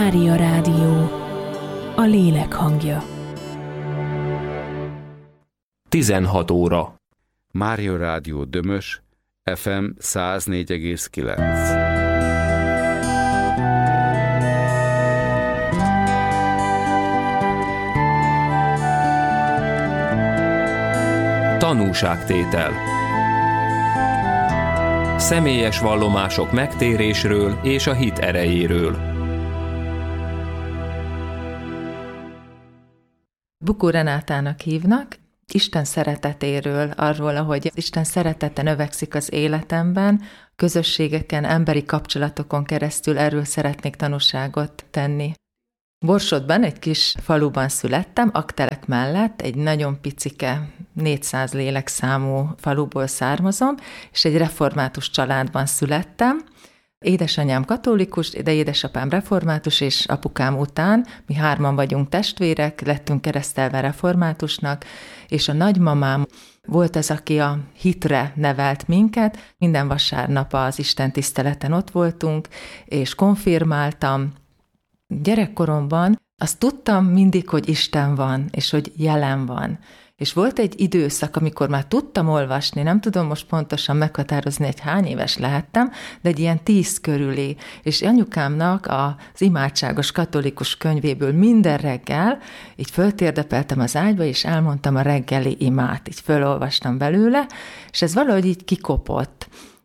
Mária Rádió, a lélek hangja. 16 óra. Mária Rádió Dömös, FM 104,9. Tanúságtétel. Személyes vallomások megtérésről és a hit erejéről. Bukó Renátának hívnak. Isten szeretetéről, arról, ahogy Isten szeretete növekszik az életemben, közösségeken, emberi kapcsolatokon keresztül erről szeretnék tanúságot tenni. Borsodban, egy kis faluban születtem, Aktelek mellett, egy nagyon picike, 400 lélekszámú faluból származom, és egy református családban születtem. Édesanyám katolikus, de édesapám református, és apukám után mi 3 vagyunk testvérek, lettünk keresztelve reformátusnak, és a nagymamám volt az, aki a hitre nevelt minket. Minden vasárnap az Isten tiszteleten ott voltunk, és konfirmáltam. Gyerekkoromban azt tudtam mindig, hogy Isten van, és hogy jelen van. És volt egy időszak, amikor már tudtam olvasni, nem tudom most pontosan meghatározni, hogy hány éves lehettem, de egy ilyen 10 körüli. És anyukámnak az imádságos katolikus könyvéből minden reggel így föltérdepeltem az ágyba, és elmondtam a reggeli imát, így fölolvastam belőle, és ez valahogy így kikopott.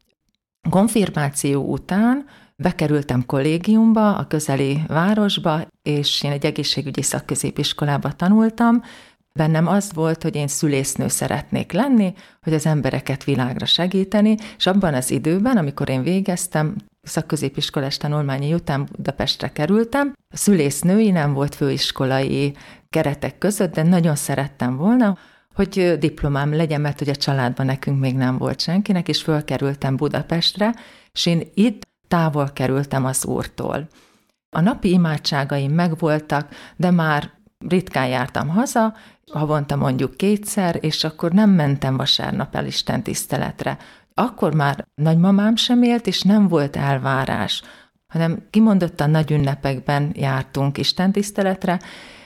Konfirmáció után bekerültem kollégiumba, a közeli városba, és én egy egészségügyi szakközépiskolába tanultam. Bennem az volt, hogy én szülésznő szeretnék lenni, hogy az embereket világra segíteni, és abban az időben, amikor én végeztem, szakközépiskolás tanulmányi után Budapestre kerültem, a szülésznői nem volt főiskolai keretek között, de nagyon szerettem volna, hogy diplomám legyen, mert hogy a családban nekünk még nem volt senkinek, és fölkerültem Budapestre, és én itt távol kerültem az Úrtól. A napi imádságaim megvoltak, de már ritkán jártam haza, havonta mondjuk 2-szer, és akkor nem mentem vasárnap el Isten tiszteletre. Akkor már nagymamám sem élt, és nem volt elvárás, hanem kimondottan nagy ünnepekben jártunk Isten tiszteletre,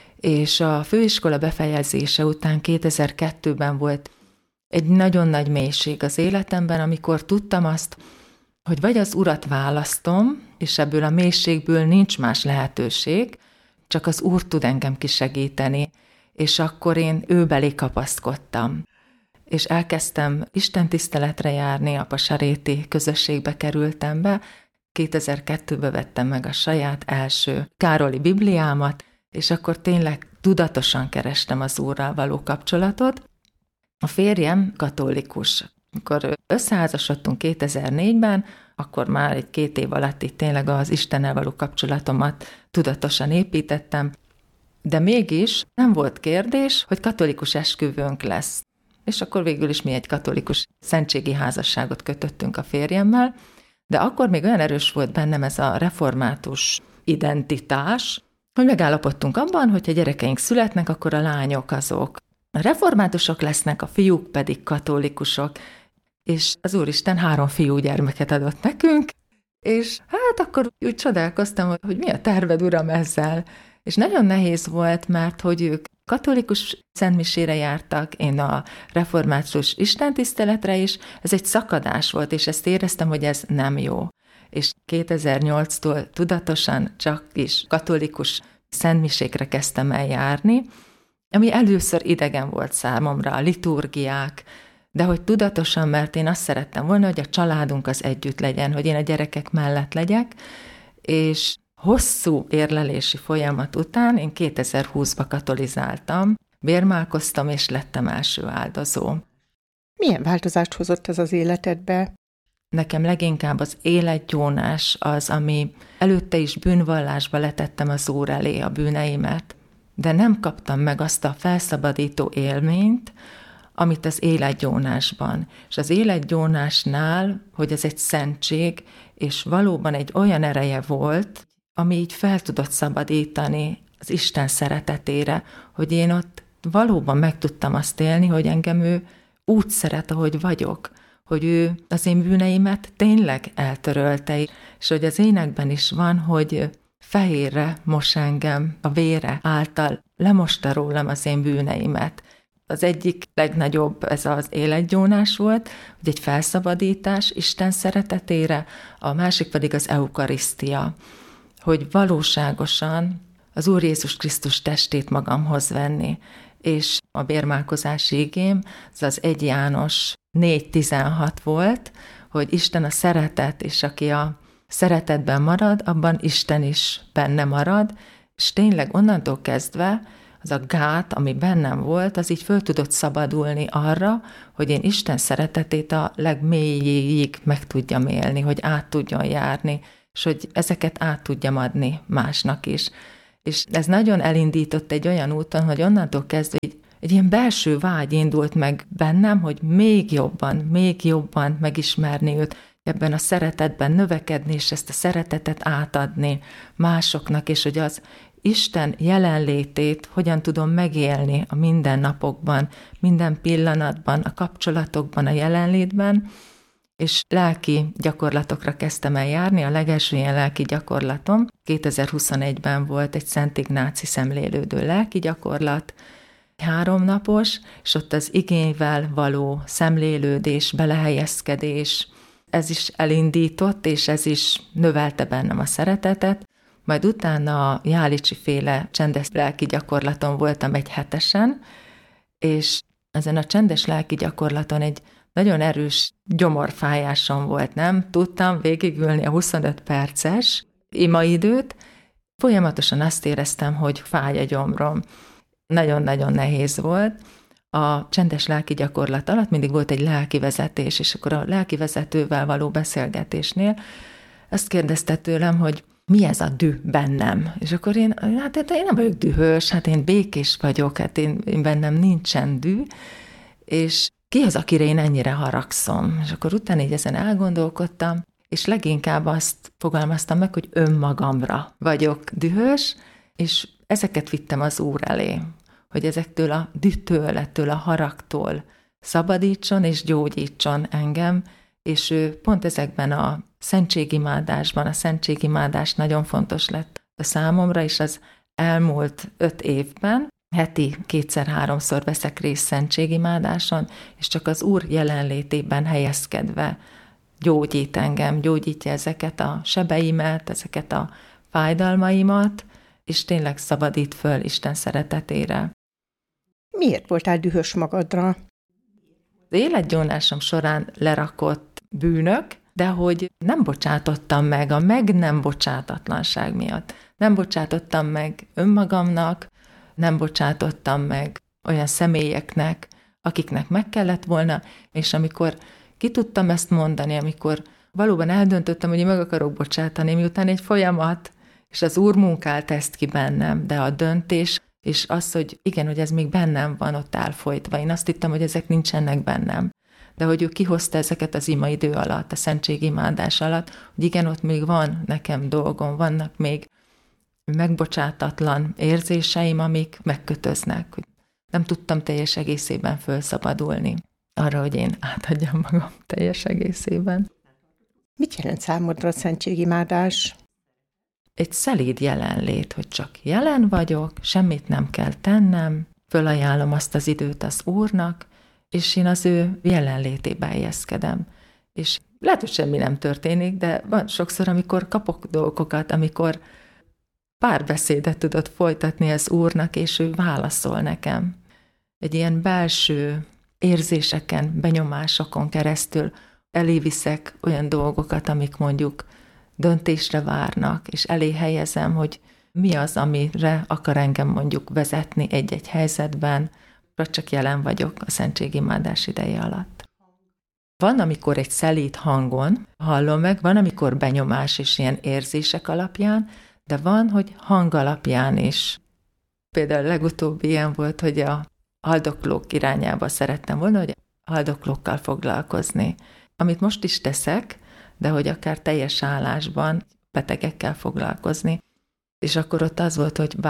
és a főiskola befejezése után 2002-ben volt egy nagyon nagy mélység az életemben, amikor tudtam azt, hogy vagy az Urat választom, és ebből a mélységből nincs más lehetőség, csak az Úr tud engem kisegíteni, és akkor én őbelé kapaszkodtam. És elkezdtem istentiszteletre járni, a pasaréti közösségbe kerültem be, 2002-ben vettem meg a saját első Károli Bibliámat, és akkor tényleg tudatosan kerestem az Úrral való kapcsolatot. A férjem katolikus. Amikor összeházasodtunk 2004-ben, akkor már egy 2 év alatt itt tényleg az Istennel való kapcsolatomat tudatosan építettem, de mégis nem volt kérdés, hogy katolikus esküvőnk lesz. És akkor végül is mi egy katolikus szentségi házasságot kötöttünk a férjemmel, de akkor még olyan erős volt bennem ez a református identitás, hogy megállapodtunk abban, hogy ha gyerekeink születnek, akkor a lányok azok reformátusok lesznek, a fiúk pedig katolikusok, és az Úristen 3 fiúgyermeket adott nekünk, és hát akkor úgy csodálkoztam, hogy mi a terved, Uram, ezzel. És nagyon nehéz volt, mert hogy ők katolikus szentmisére jártak, én a református istentiszteletre is, ez egy szakadás volt, és ezt éreztem, hogy ez nem jó. És 2008-tól tudatosan csak is katolikus szentmisékre kezdtem el járni, ami először idegen volt számomra, a liturgiák, de hogy tudatosan, mert én azt szerettem volna, hogy a családunk az együtt legyen, hogy én a gyerekek mellett legyek, és hosszú érlelési folyamat után én 2020-ba katolizáltam, bérmálkoztam, és lettem első áldozó. Milyen változást hozott ez az életedbe? Nekem leginkább az életgyónás az, ami előtte is bűnvallásba letettem az Úr elé a bűneimet, de nem kaptam meg azt a felszabadító élményt, amit az életgyónásban. És az életgyónásnál, hogy ez egy szentség, és valóban egy olyan ereje volt, ami így fel tudott szabadítani az Isten szeretetére, hogy én ott valóban meg tudtam azt élni, hogy engem ő úgy szeret, ahogy vagyok, hogy ő az én bűneimet tényleg eltörölte, és hogy az énekben is van, hogy fehérre mos engem a vére által, lemosta rólam az én bűneimet. Az egyik legnagyobb ez az életgyónás volt, hogy egy felszabadítás Isten szeretetére, a másik pedig az eukarisztia, hogy valóságosan az Úr Jézus Krisztus testét magamhoz venni. És a bérmálkozási igém, ez az 1 János 4:16 volt, hogy Isten a szeretet, és aki a szeretetben marad, abban Isten is benne marad, és tényleg onnantól kezdve az a gát, ami bennem volt, az így föl tudott szabadulni arra, hogy én Isten szeretetét a legmélyéig meg tudjam élni, hogy át tudjon járni, és hogy ezeket át tudjam adni másnak is. És ez nagyon elindított egy olyan úton, hogy onnantól kezdve egy ilyen belső vágy indult meg bennem, hogy még jobban megismerni őt, ebben a szeretetben növekedni, és ezt a szeretetet átadni másoknak, és hogy az Isten jelenlétét hogyan tudom megélni a mindennapokban, minden pillanatban, a kapcsolatokban, a jelenlétben, és lelki gyakorlatokra kezdtem el járni. A legelső ilyen lelki gyakorlatom 2021-ben volt egy Szent Ignáci szemlélődő lelki gyakorlat, 3 napos, és ott az igényvel való szemlélődés, belehelyezkedés, ez is elindított, és ez is növelte bennem a szeretetet. Majd utána a Jálicsi féle csendes lelki gyakorlaton voltam egy 7-esen, és ezen a csendes lelki gyakorlaton egy nagyon erős gyomorfájásom volt, nem tudtam végigülni a 25 perces imaidőt, folyamatosan azt éreztem, hogy fáj a gyomrom. Nagyon-nagyon nehéz volt. A csendes lelki gyakorlat alatt mindig volt egy lelkivezetés, és akkor a lelkivezetővel való beszélgetésnél azt kérdezte tőlem, hogy mi ez a düh bennem? És akkor én nem vagyok dühös, én békés vagyok, én bennem nincsen düh, és ki az, akire én ennyire haragszom? És akkor utána így ezen elgondolkodtam, és leginkább azt fogalmaztam meg, hogy önmagamra vagyok dühös, és ezeket vittem az Úr elé, hogy ezektől a dühtől, ettől a haragtól szabadítson és gyógyítson engem, és ő pont ezekben a szentségimádásban, a szentségimádás nagyon fontos lett a számomra, és az elmúlt 5 évben heti 2-3-szor veszek részt szentségimádáson, és csak az Úr jelenlétében helyezkedve gyógyít engem, gyógyítja ezeket a sebeimet, ezeket a fájdalmaimat, és tényleg szabadít föl Isten szeretetére. Miért voltál dühös magadra? Az életgyónásom során lerakott bűnök, de hogy nem bocsátottam meg a nem bocsátatlanság miatt. Nem bocsátottam meg önmagamnak, nem bocsátottam meg olyan személyeknek, akiknek meg kellett volna, és amikor ki tudtam ezt mondani, amikor valóban eldöntöttem, hogy én meg akarok bocsátani, miután egy folyamat, és az Úr munkált ezt ki bennem, de a döntés, és az, hogy igen, hogy ez még bennem van ott elfolytva. Én azt hittem, hogy ezek nincsenek bennem. De hogy ő kihozta ezeket az imaidő alatt, a szentségimádás alatt, hogy igen, ott még van nekem dolgom, vannak még megbocsátatlan érzéseim, amik megkötöznek. Hogy nem tudtam teljes egészében fölszabadulni arra, hogy én átadjam magam teljes egészében. Mit jelent számodra a szentségimádás? Egy szelíd jelenlét, hogy csak jelen vagyok, semmit nem kell tennem, fölajánlom azt az időt az Úrnak, és én az ő jelenlétébe helyezkedem. És lehet, hogy semmi nem történik, de van sokszor, amikor kapok dolgokat, amikor párbeszédet tudod folytatni az Úrnak, és ő válaszol nekem. Egy ilyen belső érzéseken, benyomásokon keresztül eléviszek olyan dolgokat, amik mondjuk döntésre várnak, és elé helyezem, hogy mi az, amire akar engem mondjuk vezetni egy-egy helyzetben, vagy csak jelen vagyok a szentségimádás ideje alatt. Van, amikor egy szelíd hangon hallom meg, van, amikor benyomás és ilyen érzések alapján, de van, hogy hang alapján is. Például legutóbbi ilyen volt, hogy a haldoklók irányába szerettem volna, hogy haldoklókkal foglalkozni. Amit most is teszek, de hogy akár teljes állásban betegekkel foglalkozni. És akkor ott az volt, hogy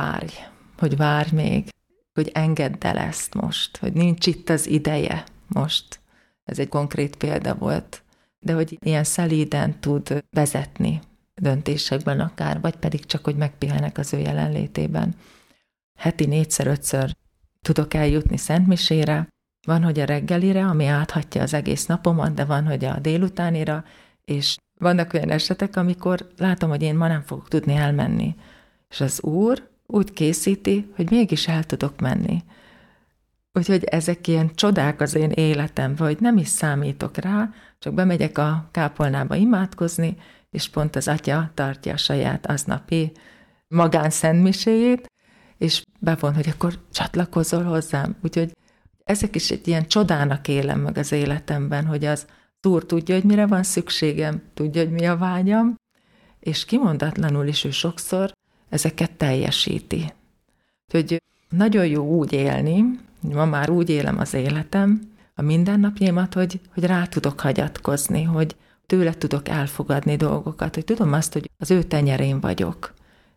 várj még, hogy engedd el ezt most, hogy nincs itt az ideje most. Ez egy konkrét példa volt, de hogy ilyen szelíden tud vezetni döntésekben akár, vagy pedig csak, hogy megpihenek az ő jelenlétében. Heti 4-5-ször tudok eljutni szentmisére, van, hogy a reggelire, ami áthatja az egész napomat, de van, hogy a délutánira, és vannak olyan esetek, amikor látom, hogy én ma nem fogok tudni elmenni. És az Úr úgy készíti, hogy mégis el tudok menni. Úgyhogy ezek ilyen csodák az én életemben, hogy nem is számítok rá, csak bemegyek a kápolnába imádkozni, és pont az Atya tartja a saját aznapi magánszentmiséjét, és bevon, hogy akkor csatlakozol hozzám. Úgyhogy ezek is egy ilyen csodának élem meg az életemben, hogy az Úr tudja, hogy mire van szükségem, tudja, hogy mi a vágyam, és kimondatlanul is ő sokszor ezeket teljesíti. Úgyhogy nagyon jó úgy élni, ma már úgy élem az életem, a mindennapjaimat, hogy rá tudok hagyatkozni, hogy tőle tudok elfogadni dolgokat, hogy tudom azt, hogy az ő tenyerén vagyok.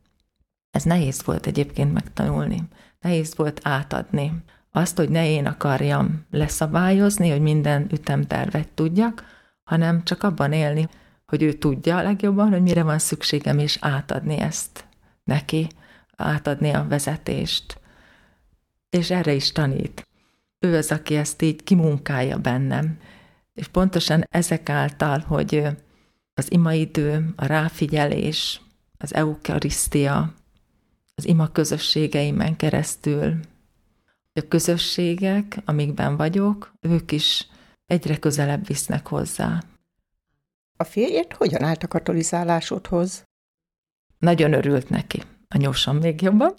Ez nehéz volt egyébként megtanulni. Nehéz volt átadni. Azt, hogy ne én akarjam leszabályozni, hogy minden ütemtervet tudjak, hanem csak abban élni, hogy ő tudja a legjobban, hogy mire van szükségem, és átadni ezt neki, átadni a vezetést. És erre is tanít. Ő az, aki ezt így kimunkálja bennem. És pontosan ezek által, hogy az imaidő, a ráfigyelés, az eukarisztia, az ima közösségeimen keresztül, a közösségek, amikben vagyok, ők is egyre közelebb visznek hozzá. A férjed hogyan állt a katolizálásodhoz? Nagyon örült neki, a nyósom még jobban.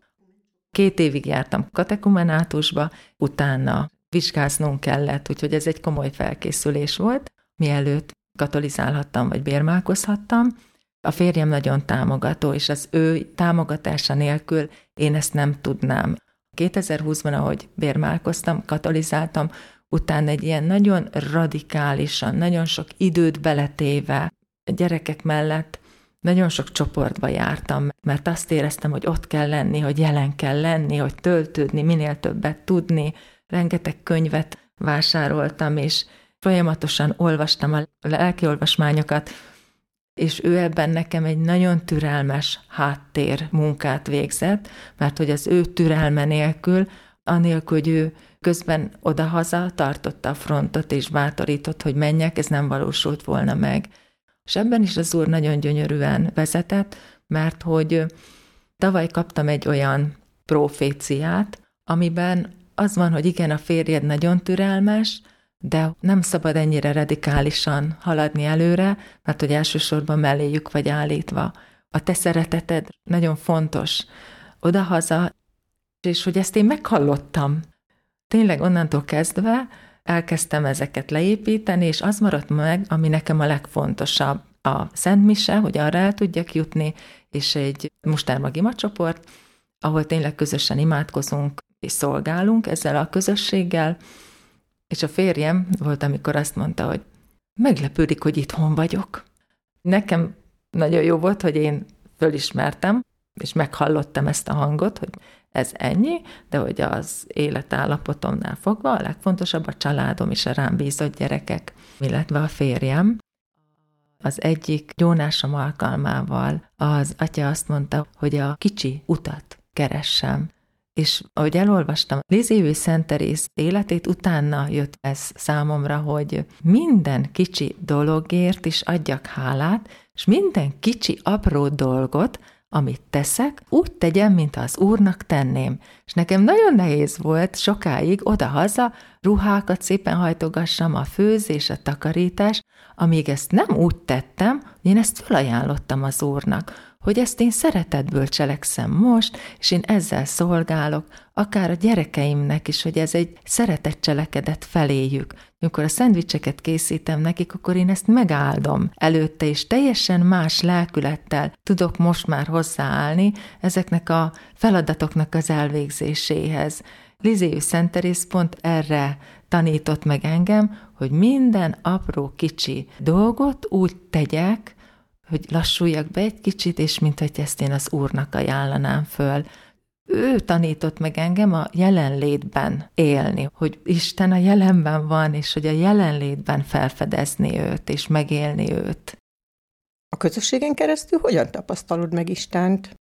2 évig jártam katekumenátusba, utána vizsgáznunk kellett, úgyhogy ez egy komoly felkészülés volt, mielőtt katolizálhattam, vagy bérmálkozhattam. A férjem nagyon támogató, és az ő támogatása nélkül én ezt nem tudnám. 2020-ban, ahogy bérmálkoztam, katolizáltam, utána egy ilyen nagyon radikálisan, nagyon sok időt beletéve, a gyerekek mellett nagyon sok csoportba jártam, mert azt éreztem, hogy ott kell lenni, hogy jelen kell lenni, hogy töltődni, minél többet tudni. Rengeteg könyvet vásároltam, és folyamatosan olvastam a lelkiolvasmányokat, és ő ebben nekem egy nagyon türelmes háttér munkát végzett, mert hogy az ő türelme nélkül, anélkül, hogy ő közben odahaza tartotta a frontot, és bátorított, hogy menjek, ez nem valósult volna meg. És ebben is az Úr nagyon gyönyörűen vezetett, mert hogy tavaly kaptam egy olyan proféciát, amiben az van, hogy igen, a férjed nagyon türelmes, de nem szabad ennyire radikálisan haladni előre, mert hogy elsősorban melléjük vagy állítva. A te szereteted nagyon fontos odahaza, és hogy ezt én meghallottam. Tényleg onnantól kezdve elkezdtem ezeket leépíteni, és az maradt meg, ami nekem a legfontosabb. A Szent Mise, hogy arra el tudjak jutni, és egy mustármag imacsoport, ahol tényleg közösen imádkozunk és szolgálunk ezzel a közösséggel, és a férjem volt, amikor azt mondta, hogy meglepődik, hogy itthon vagyok. Nekem nagyon jó volt, hogy én fölismertem, és meghallottam ezt a hangot, hogy ez ennyi, de hogy az életállapotomnál fogva a legfontosabb a családom és a rám bízott gyerekek, illetve a férjem. Az egyik gyónásom alkalmával az Atya azt mondta, hogy a kicsi utat keressem. És ahogy elolvastam Lizéő Szent Teréz életét, utána jött ez számomra, hogy minden kicsi dologért is adjak hálát, és minden kicsi apró dolgot, amit teszek, úgy tegyem, mint az Úrnak tenném. És nekem nagyon nehéz volt sokáig oda-haza ruhákat szépen hajtogassam, a főzés, a takarítás, amíg ezt nem úgy tettem, hogy én ezt felajánlottam az Úrnak, hogy ezt én szeretetből cselekszem most, és én ezzel szolgálok, akár a gyerekeimnek is, hogy ez egy szeretett cselekedet feléjük. Amikor a szendvicseket készítem nekik, akkor én ezt megáldom előtte, és teljesen más lelkülettel tudok most már hozzáállni ezeknek a feladatoknak az elvégzéséhez. Lizéő Szent Teréz pont erre tanított meg engem, hogy minden apró kicsi dolgot úgy tegyek, hogy lassuljak be egy kicsit, és minthogy ezt én az Úrnak ajánlanám föl. Ő tanított meg engem a jelenlétben élni, hogy Isten a jelenben van, és hogy a jelenlétben felfedezni őt, és megélni őt. A közösségen keresztül hogyan tapasztalod meg Istent?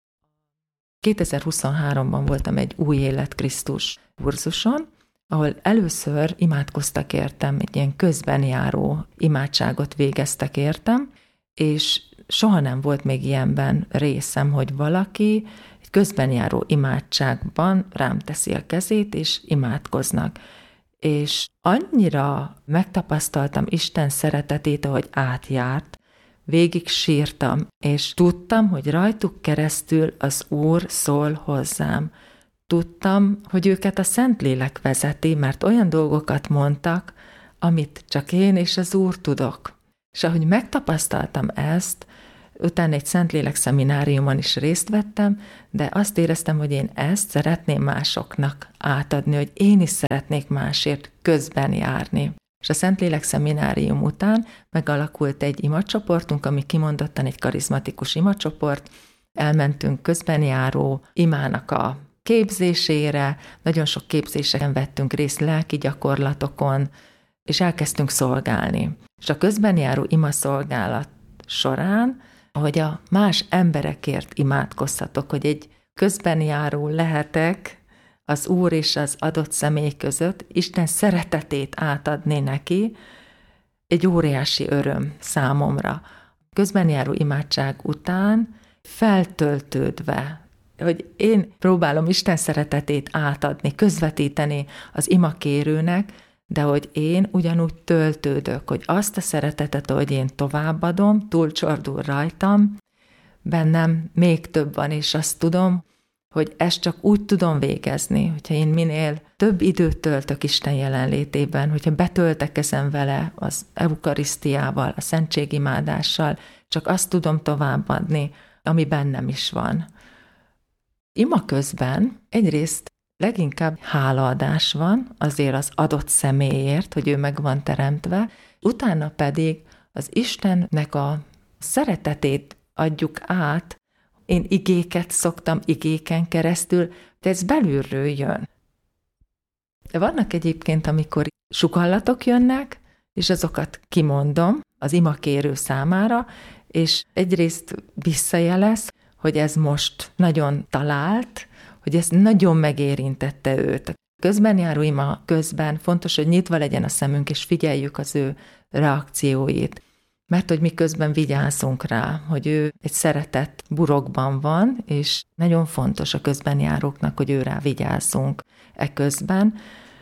2023-ban voltam egy Új Élet Krisztus kurzuson, ahol először imádkoztak értem, egy ilyen közben járó imádságot végeztek értem, és soha nem volt még ilyenben részem, hogy valaki egy közben járó imádságban rám teszi a kezét, és imádkoznak. És annyira megtapasztaltam Isten szeretetét, ahogy átjárt, végig sírtam, és tudtam, hogy rajtuk keresztül az Úr szól hozzám. Tudtam, hogy őket a Szentlélek vezeti, mert olyan dolgokat mondtak, amit csak én és az Úr tudok. És ahogy megtapasztaltam ezt, utána egy Szentlélek szemináriumon is részt vettem, de azt éreztem, hogy én ezt szeretném másoknak átadni, hogy én is szeretnék másért közben járni. És a Szentlélek szeminárium után megalakult egy imacsoportunk, ami kimondottan egy karizmatikus imacsoport. Elmentünk közben járó imának a képzésére, nagyon sok képzéseken vettünk részt, lelki gyakorlatokon, és elkezdtünk szolgálni. És a közben járó imaszolgálat során, ahogy a más emberekért imádkozhatok, hogy egy közben járó lehetek az Úr és az adott személy között, Isten szeretetét átadni neki, egy óriási öröm számomra. Közben járó imádság után feltöltődve, hogy én próbálom Isten szeretetét átadni, közvetíteni az imakérőnek, de hogy én ugyanúgy töltődök, hogy azt a szeretetet, ahogy én továbbadom, túlcsordul rajtam, bennem még több van, és azt tudom, hogy ezt csak úgy tudom végezni, hogyha én minél több időt töltök Isten jelenlétében, hogyha betöltek ezen vele az eukarisztiával, a szentségimádással, csak azt tudom továbbadni, ami bennem is van. Ima közben egyrészt leginkább hálaadás van azért az adott személyért, hogy ő meg van teremtve, utána pedig az Istennek a szeretetét adjuk át. Én igéket szoktam igéken keresztül, de ez belülről jön. De vannak egyébként, amikor sugallatok jönnek, és azokat kimondom az imakérő számára, és egyrészt visszajelez, hogy ez most nagyon talált, hogy ez nagyon megérintette őt. Közben járó ima közben fontos, hogy nyitva legyen a szemünk, és figyeljük az ő reakcióit. Mert hogy mi közben vigyázzunk rá, hogy ő egy szeretett burokban van, és nagyon fontos a közben járóknak, hogy őrá vigyázzunk közben,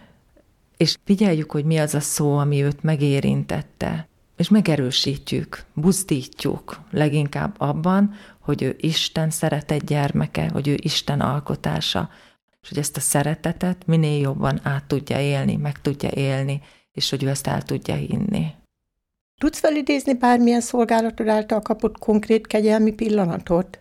és figyeljük, hogy mi az a szó, ami őt megérintette, és megerősítjük, buzdítjuk leginkább abban, hogy ő Isten szeretett gyermeke, hogy ő Isten alkotása, és hogy ezt a szeretetet minél jobban át tudja élni, meg tudja élni, és hogy ő ezt el tudja hinni. Tudsz felidézni bármilyen szolgálatod által kapott konkrét kegyelmi pillanatot?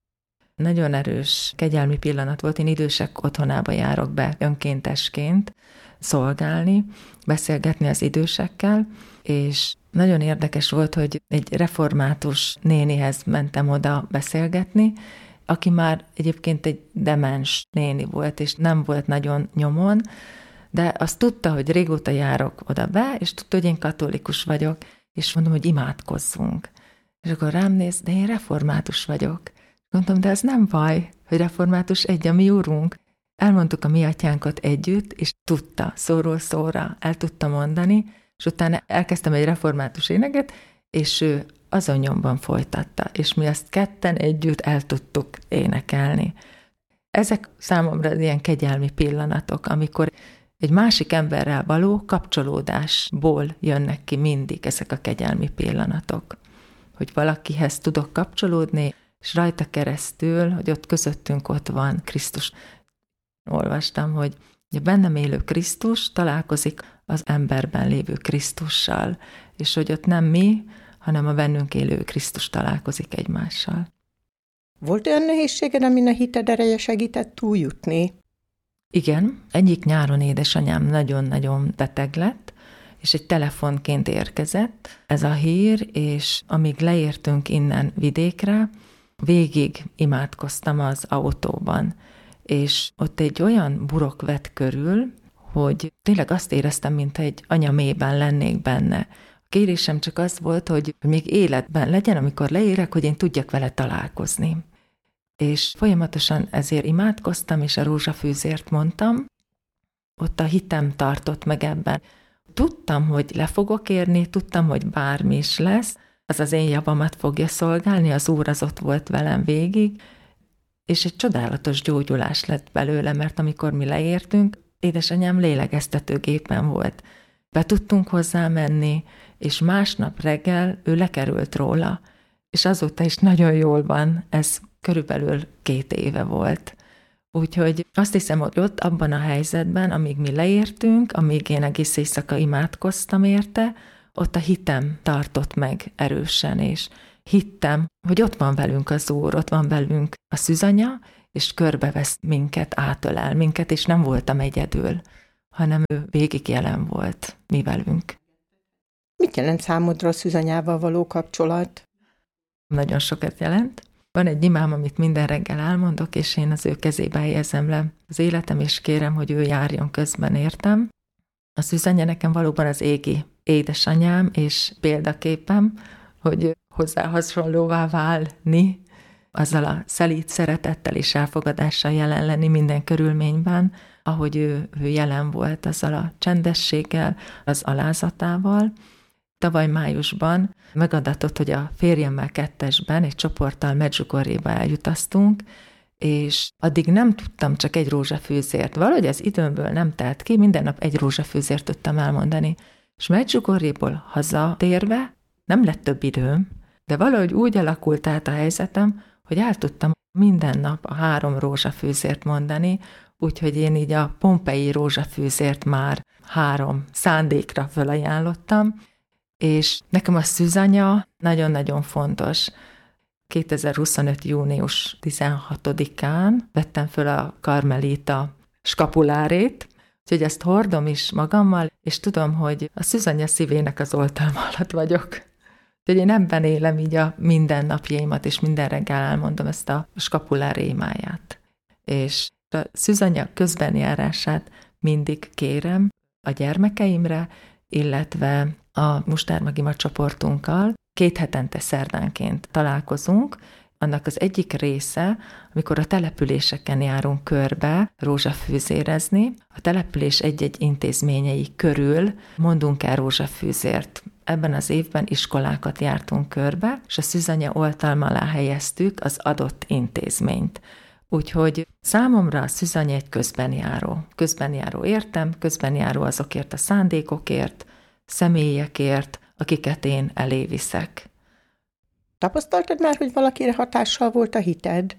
Nagyon erős kegyelmi pillanat volt. Én idősek otthonába járok be önkéntesként szolgálni, beszélgetni az idősekkel, és nagyon érdekes volt, hogy egy református nénihez mentem oda beszélgetni, aki már egyébként egy demens néni volt, és nem volt nagyon nyomon, de azt tudta, hogy régóta járok oda be, és tudta, hogy én katolikus vagyok, és mondom, hogy imádkozzunk. És akkor rám néz, de én református vagyok. Mondtam, de ez nem baj, hogy református egy a mi úrunk. Elmondtuk a mi atyánkat együtt, és tudta, szóról szóra el tudta mondani, és utána elkezdtem egy református éneket, és ő azon nyomban folytatta, és mi azt ketten együtt el tudtuk énekelni. Ezek számomra ilyen kegyelmi pillanatok, amikor egy másik emberrel való kapcsolódásból jönnek ki mindig ezek a kegyelmi pillanatok. Hogy valakihez tudok kapcsolódni, és rajta keresztül, hogy ott közöttünk ott van Krisztus. Olvastam, hogy a bennem élő Krisztus találkozik az emberben lévő Krisztussal, és hogy ott nem mi, hanem a bennünk élő Krisztus találkozik egymással. Volt olyan nehézséged, amin a hited ereje segített túljutni? Igen, egyik nyáron édesanyám nagyon-nagyon beteg lett, és egy telefonként érkezett ez a hír, és amíg leértünk innen vidékre, végig imádkoztam az autóban, és ott egy olyan burok vett körül, hogy tényleg azt éreztem, mintha egy anyamében lennék benne. kérésem csak az volt, hogy még életben legyen, amikor leérek, hogy én tudjak vele találkozni. És folyamatosan ezért imádkoztam, és a rózsafűzért mondtam. Ott a hitem tartott meg ebben. Tudtam, hogy le fogok érni, tudtam, hogy bármi is lesz, az az én javamat fogja szolgálni, az Úr az ott volt velem végig, és egy csodálatos gyógyulás lett belőle, mert amikor mi leértünk, édesanyám lélegeztetőgépen volt. Be tudtunk hozzá menni, és másnap reggel ő lekerült róla, és azóta is nagyon jól van, ez körülbelül 2 éve volt. Úgyhogy azt hiszem, hogy ott abban a helyzetben, amíg mi leértünk, amíg én egész éjszaka imádkoztam érte, ott a hitem tartott meg erősen, és hittem, hogy ott van velünk az Úr, ott van velünk a szűzanya, és körbevesz minket, átölel minket, és nem voltam egyedül, hanem ő végig jelen volt mi velünk. Mit jelent számodra a szűzanyával való kapcsolat? Nagyon sokat jelent. Van egy imám, amit minden reggel elmondok, és én az ő kezébe helyezem le az életem, és kérem, hogy ő járjon közben értem. A szűzanya nekem valóban az égi édesanyám, és példaképem, hogy hozzá hasonlóvá válni, azzal a szelíd szeretettel és elfogadással jelen lenni minden körülményben, ahogy ő jelen volt, azzal a csendességgel, az alázatával. Tavaly májusban megadatott, hogy a férjemmel 2-esben egy csoporttal Medjugorjéba eljutaztunk, és addig nem tudtam csak egy rózsafűzért. Valahogy az időmből nem telt ki, minden nap egy rózsafűzért tudtam elmondani. És Medjugorjéból hazatérve nem lett több időm, de valahogy úgy alakult át a helyzetem, hogy el tudtam minden nap a 3 rózsafűzért mondani, úgyhogy én így a pompei rózsafűzért már 3 szándékra felajánlottam, és nekem a szűzanya nagyon-nagyon fontos. 2025. június 16-án vettem föl a karmelita skapulárét, úgyhogy ezt hordom is magammal, és tudom, hogy a szűzanya szívének az oltalma alatt vagyok. Úgyhogy én ebben élem így a mindennapjaimat, és minden reggel elmondom ezt a skapulár imáját. És a szűzanya közbenjárását mindig kérem a gyermekeimre, illetve a Mustármagima csoportunkkal 2 hetente szerdánként találkozunk. Annak az egyik része, amikor a településeken járunk körbe rózsafűzérezni, a település egy-egy intézményei körül mondunk el rózsafűzért. Ebben az évben iskolákat jártunk körbe, és a szűzanya oltalma alá helyeztük az adott intézményt. Úgyhogy számomra a szűzanya egy közbenjáró. Közbenjáró értem, közbenjáró azokért a szándékokért, személyekért, akiket én elé viszek. Tapasztaltad már, hogy valakire hatással volt a hited?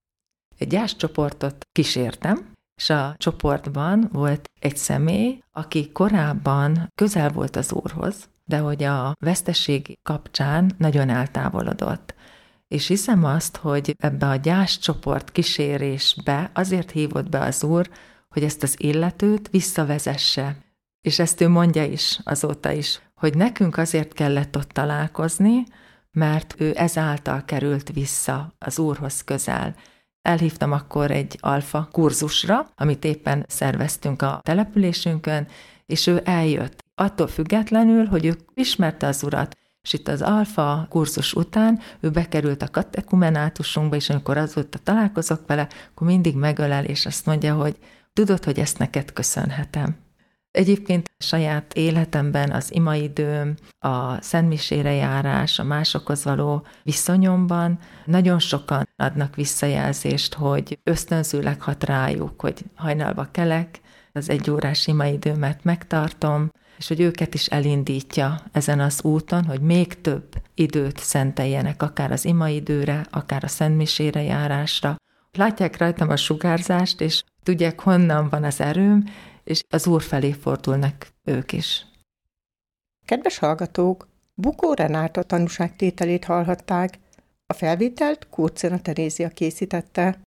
Egy gyászcsoportot kísértem, és a csoportban volt egy személy, aki korábban közel volt az Úrhoz, de hogy a veszteség kapcsán nagyon eltávolodott. És hiszem azt, hogy ebbe a gyászcsoport kísérésbe azért hívott be az Úr, hogy ezt az illetőt visszavezesse. És ezt ő mondja is azóta is, hogy nekünk azért kellett ott találkozni, mert ő ezáltal került vissza az Úrhoz közel. Elhívtam akkor egy alfa kurzusra, amit éppen szerveztünk a településünkön, és ő eljött. Attól függetlenül, hogy ő ismerte az Urat, és itt az alfa kurzus után ő bekerült a katekumenátusunkba, és amikor azóta találkozok vele, akkor mindig megölel, és azt mondja, hogy tudod, hogy ezt neked köszönhetem. Egyébként saját életemben az imaidőm, a szentmisére járás, a másokhoz való viszonyomban nagyon sokan adnak visszajelzést, hogy ösztönzőleg hat rájuk, hogy hajnalba kelek, az 1 órás imaidőmet megtartom, és hogy őket is elindítja ezen az úton, hogy még több időt szenteljenek, akár az imaidőre, akár a szentmisére járásra. Látják rajtam a sugárzást, és tudják, honnan van az erőm, és az Úr felé fordulnak ők is. Kedves hallgatók, Bukó Renáta tanúságtételét hallhatták. A felvételt Kurcina Terézia készítette.